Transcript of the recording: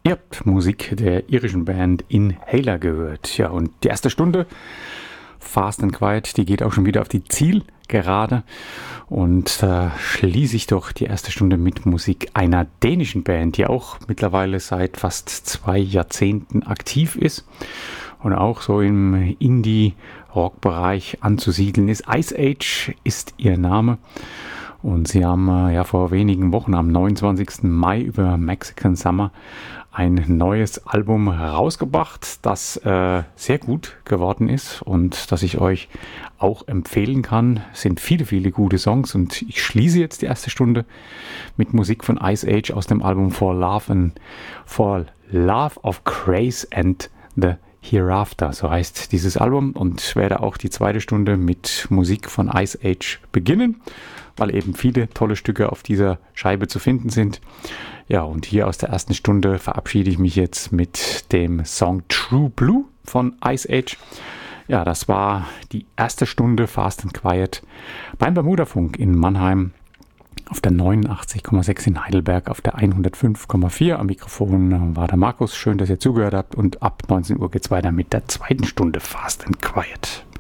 Ihr habt Musik der irischen Band Inhaler gehört. Ja, und die erste Stunde Fast and Quiet, die geht auch schon wieder auf die Zielgerade. Und da schließe ich doch die erste Stunde mit Musik einer dänischen Band, die auch mittlerweile seit fast 2 Jahrzehnten aktiv ist und auch so im Indie-Rock-Bereich anzusiedeln ist. Ice Age ist ihr Name. Und sie haben vor wenigen Wochen, am 29. Mai über Mexican Summer, ein neues Album rausgebracht, das sehr gut geworden ist und das ich euch auch empfehlen kann. Es sind viele, viele gute Songs und ich schließe jetzt die erste Stunde mit Musik von Ice Age aus dem Album For Love of Grace and the Hereafter, so heißt dieses Album, und werde auch die zweite Stunde mit Musik von Ice Age beginnen, weil eben viele tolle Stücke auf dieser Scheibe zu finden sind. Ja, und hier aus der ersten Stunde verabschiede ich mich jetzt mit dem Song True Blue von Ice Age. Ja, das war die erste Stunde Fast and Quiet beim Bermudafunk in Mannheim, auf der 89,6 in Heidelberg, auf der 105,4. Am Mikrofon war der Markus. Schön, dass ihr zugehört habt. Und ab 19 Uhr geht es weiter mit der zweiten Stunde Fast and Quiet.